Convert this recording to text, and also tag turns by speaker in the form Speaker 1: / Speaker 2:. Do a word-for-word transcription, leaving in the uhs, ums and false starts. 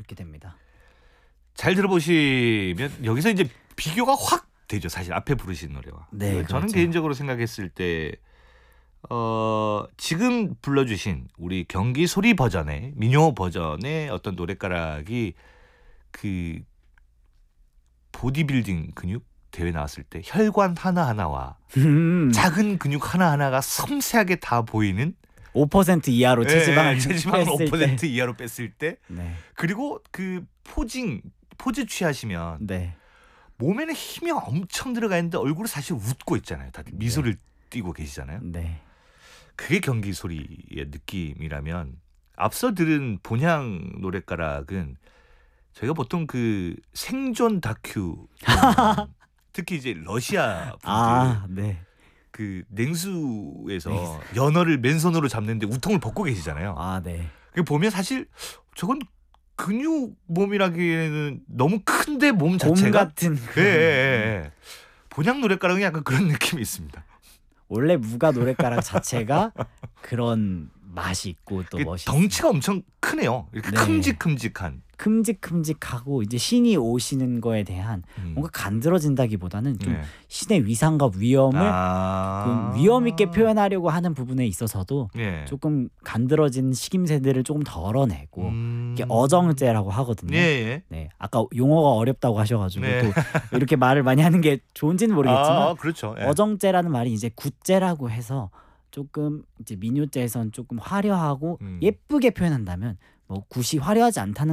Speaker 1: 이렇게 됩니다.
Speaker 2: 잘 들어보시면 여기서 이제 비교가 확 되죠. 사실 앞에 부르신 노래와.
Speaker 1: 네,
Speaker 2: 저는
Speaker 1: 그렇죠.
Speaker 2: 개인적으로 생각했을 때 어, 지금 불러주신 우리 경기 소리 버전의 민요 버전의 어떤 노랫가락이 그 보디빌딩 근육 대회 나왔을 때 혈관 하나하나와
Speaker 1: 음,
Speaker 2: 작은 근육 하나하나가 섬세하게 다 보이는
Speaker 1: 오 퍼센트 이하로 체지방을
Speaker 2: 예, 체지방을
Speaker 1: 뺐을
Speaker 2: 오 퍼센트 이하로 뺐을 때
Speaker 1: 때. 네,
Speaker 2: 그리고 그 포징 포즈 취하시면
Speaker 1: 네,
Speaker 2: 몸에는 힘이 엄청 들어가 있는데 얼굴은 사실 웃고 있잖아요. 다들 미소를 띠고 계시잖아요.
Speaker 1: 네.
Speaker 2: 그게 경기 소리의 느낌이라면 앞서 들은 본향 노랫가락은 저희가 보통 그 생존 다큐 특히 이제 러시아 분들
Speaker 1: 아, 네.
Speaker 2: 그 냉수에서 연어를 맨손으로 잡는데 우통을 벗고 계시잖아요.
Speaker 1: 아, 네.
Speaker 2: 그 보면 사실 저건 근육 몸이라기에는 너무 큰데 몸
Speaker 1: 곰
Speaker 2: 자체가
Speaker 1: 같은
Speaker 2: 예,
Speaker 1: 그런.
Speaker 2: 예, 예. 본향 노랫가락은 약간 그런 느낌이 있습니다.
Speaker 1: 원래 무가 노랫가락 자체가 그런 맛이 있고 또
Speaker 2: 이게
Speaker 1: 멋이
Speaker 2: 덩치가 엄청 크네요. 이렇게
Speaker 1: 네.
Speaker 2: 큼직큼직한.
Speaker 1: 큼직큼직하고 이제 신이 오시는 거에 대한
Speaker 2: 음.
Speaker 1: 뭔가 간드러진다기보다는 좀
Speaker 2: 네.
Speaker 1: 신의 위상과 위엄을
Speaker 2: 아...
Speaker 1: 좀 위험 있게 표현하려고 하는 부분에 있어서도
Speaker 2: 예.
Speaker 1: 조금 간드러진 식임새들을 조금 덜어내고
Speaker 2: 음...
Speaker 1: 이게 어정죄라고 하거든요.
Speaker 2: 예, 예.
Speaker 1: 네, 아까 용어가 어렵다고 하셔가지고
Speaker 2: 네.
Speaker 1: 또 이렇게 말을 많이 하는 게 좋은지는 모르겠지만
Speaker 2: 아, 그렇죠. 예.
Speaker 1: 어정죄라는 말이 이제 굿죄라고 해서 조금 이제 민요죄에선 조금 화려하고
Speaker 2: 음.
Speaker 1: 예쁘게 표현한다면 뭐 굿이 화려하지 않다는